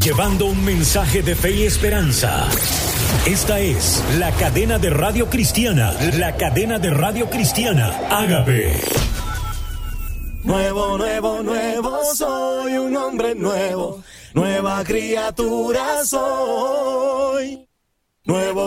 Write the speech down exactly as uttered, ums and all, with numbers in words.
llevando un mensaje de fe y esperanza. Esta es la cadena de radio cristiana, la cadena de radio cristiana Ágape. Nuevo, nuevo, nuevo, soy un hombre nuevo, nueva criatura soy. Nuevo